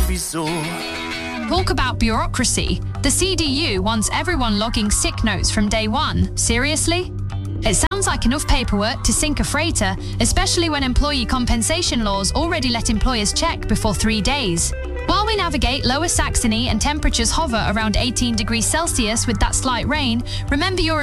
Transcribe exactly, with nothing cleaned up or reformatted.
sowieso. Talk about bureaucracy. The C D U wants everyone logging sick notes from day one. Seriously? It sounds like enough paperwork to sink a freighter, especially when employee compensation laws already let employers check before three days. While we navigate Lower Saxony and temperatures hover around eighteen degrees Celsius with that slight rain, remember your